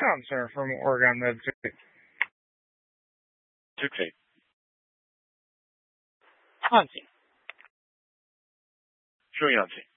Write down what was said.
Tom, sir, from Oregon Med Suite. Dictate. Hansi. Sure, Yancy.